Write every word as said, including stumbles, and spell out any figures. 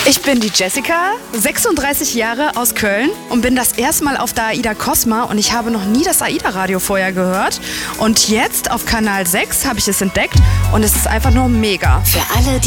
Ich bin die Jessica, sechsunddreißig Jahre aus Köln und bin das erste Mal auf der AIDA Cosma und ich habe noch nie das AIDA-Radio vorher gehört. Und jetzt auf Kanal sechs habe ich es entdeckt und es ist einfach nur mega. Für alle, die